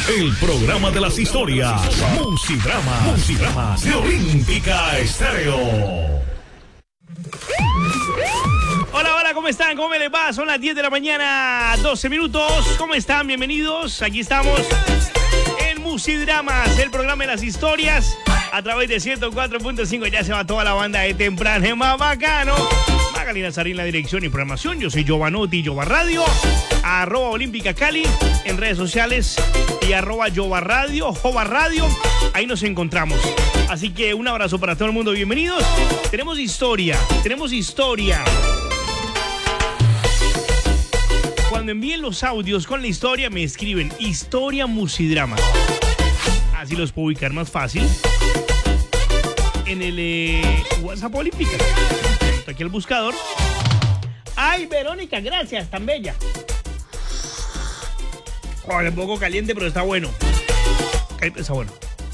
el programa de las historias. Musidramas de Olímpica Estéreo. Hola, hola, ¿cómo están? ¿Cómo les va? Son las 10 de la mañana, 12 minutos. ¿Cómo están? Bienvenidos. Aquí estamos en Musidramas, el programa de las historias, a través de 104.5. Ya se va toda la banda de temprano, es más bacano. Magali Nazarín, la dirección y programación. Yo soy Giovanotti, Jova Radio, @Olímpica Cali en redes sociales y @Jova Radio, Jova Radio. Ahí nos encontramos. Así que un abrazo para todo el mundo. Bienvenidos. Tenemos historia. Cuando envíen los audios con la historia, me escriben Historia Musidrama. Así los puedo ubicar más fácil en el WhatsApp Olímpica. Aquí el buscador. Ay, Verónica, gracias, tan bella. Un poco caliente, pero está bueno. Está bueno.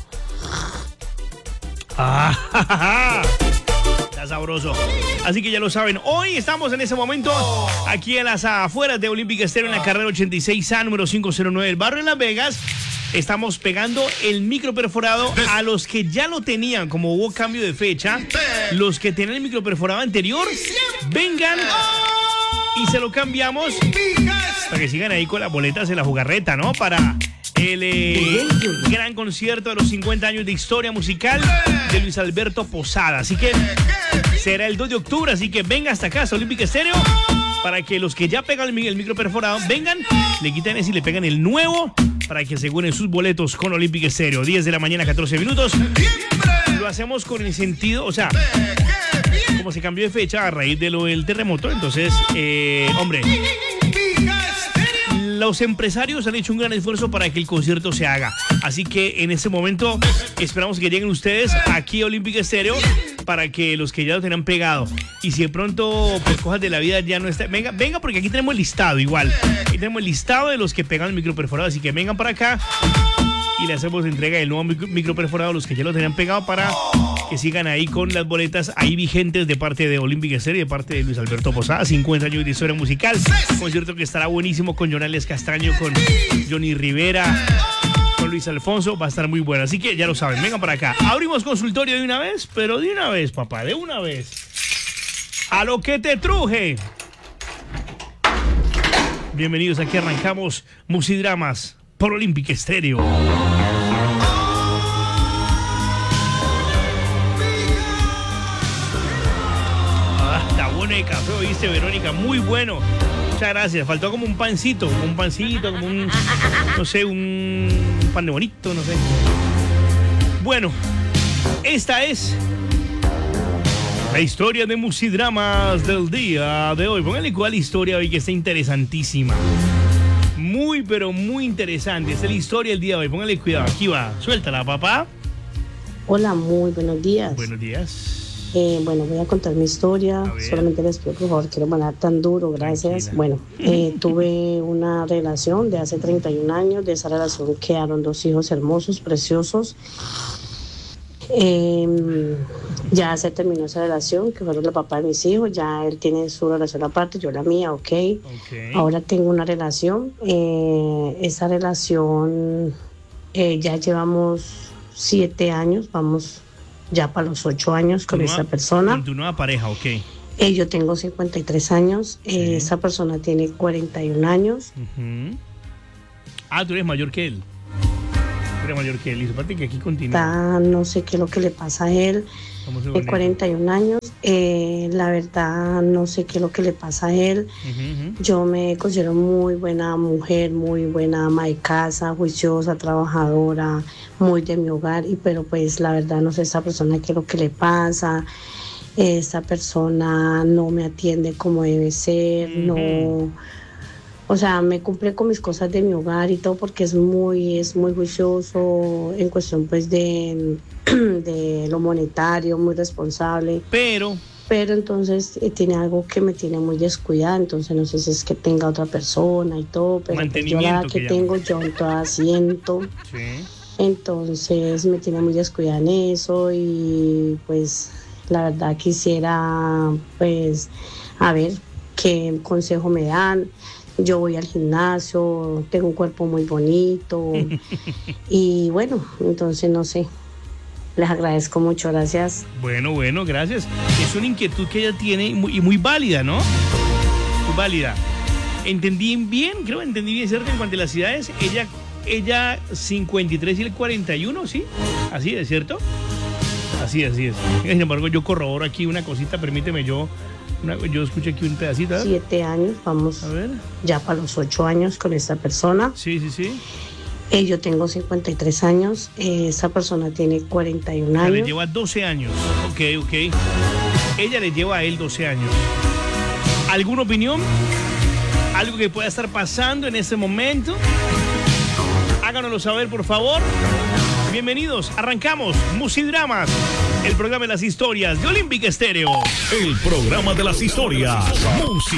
Está sabroso. Así que ya lo saben, hoy estamos en ese momento aquí en las afueras de Olímpica Estéreo, en la carrera 86A, número 509 del barrio en Las Vegas. Estamos pegando el micro perforado a los que ya lo tenían, como hubo cambio de fecha. Los que tenían el micro perforado anterior, vengan y se lo cambiamos para que sigan ahí con las boletas en la jugarreta, ¿no? Para el gran concierto de los 50 años de historia musical de Luis Alberto Posada. Así que será el 2 de octubre, así que venga hasta acá, hasta Olímpica Estéreo, para que los que ya pegan el micro perforado vengan, le quitan ese y le pegan el nuevo, para que aseguren sus boletos con Olímpica Estéreo. 10 de la mañana, 14 minutos. Lo hacemos con el sentido, o sea, como se cambió de fecha a raíz de lo del terremoto, entonces, hombre, los empresarios han hecho un gran esfuerzo para que el concierto se haga. Así que en ese momento esperamos que lleguen ustedes aquí a Olímpica Estéreo para que los que ya lo tengan pegado. Y si de pronto por cosas de la vida ya no está, venga porque aquí tenemos el listado igual. Aquí tenemos el listado de los que pegan el micro perforado. Así que vengan para acá y le hacemos entrega del nuevo micro perforado a los que ya lo tenían pegado para que sigan ahí con las boletas ahí vigentes de parte de Olímpica Estéreo y de parte de Luis Alberto Posada. 50 años de historia musical. Concierto que estará buenísimo con Jonales Castaño, con Johnny Rivera, con Luis Alfonso. Va a estar muy bueno. Así que ya lo saben, vengan para acá. Abrimos consultorio de una vez, pero de una vez, papá, de una vez. A lo que te truje. Bienvenidos, aquí arrancamos Musidramas por Olímpica Estéreo. De café, oíste, Verónica, muy bueno. Muchas gracias. Faltó como un pancito, como un, no sé, un pan de bonito, no sé. Bueno, esta es la historia de Musidramas del día de hoy. Póngale cuál historia hoy que está interesantísima. Muy, pero muy interesante. Esta es la historia del día de hoy. Póngale cuidado. Aquí va. Suéltala, papá. Hola, muy buenos días. Buenos días. Bueno, voy a contar mi historia. Solamente les pido, por favor, que no me hagan tan duro, gracias. Tranquila. Bueno, tuve una relación de hace 31 años. De esa relación quedaron 2 hijos hermosos, preciosos. Ya se terminó esa relación, que fueron los papás de mis hijos. Ya él tiene su relación aparte, yo la mía, ok. Ahora tengo una relación. Esa relación ya llevamos 7 años, vamos ya para los 8 años con esa persona. Con tu nueva pareja, ok. Yo tengo 53 años, esa persona tiene 41 años. Tú eres mayor que él. Y aparte que aquí continúa. No sé qué es lo que le pasa a él. 41 años. La verdad, no sé qué es lo que le pasa a él. Yo me considero muy buena mujer, muy buena ama de casa, juiciosa, trabajadora, muy de mi hogar. Pero pues la verdad no sé esa persona qué es lo que le pasa. Esa persona no me atiende como debe ser, no. O sea, me cumple con mis cosas de mi hogar y todo porque es muy juicioso en cuestión pues de lo monetario, muy responsable. Pero entonces tiene algo que me tiene muy descuidada, entonces no sé si es que tenga otra persona y todo, pero pues yo la que tengo yo en todo asiento. Sí. Entonces me tiene muy descuidada en eso y pues la verdad quisiera pues a ver qué consejo me dan. yo voy al gimnasio, tengo un cuerpo muy bonito y bueno, entonces no sé. Les agradezco mucho, gracias. Bueno, gracias. Es una inquietud que ella tiene y muy válida, ¿no? Muy válida. Entendí bien, ¿cierto? En cuanto a las edades, ella 53 y el 41, ¿sí? Así es, ¿cierto? Así es. Sin embargo, yo corroboro aquí una cosita, permíteme, yo escuché aquí un pedacito. 7 años, vamos a ver, ya para los 8 años con esta persona. Sí. Yo tengo 53 años, esta persona tiene 41 años. Le lleva 12 años, ok. Ella le lleva a él 12 años. ¿Alguna opinión? ¿Algo que pueda estar pasando en este momento? Háganoslo saber, por favor. Bienvenidos, arrancamos Musidramas, el programa de las historias de Olímpica Estéreo. El programa de las historias.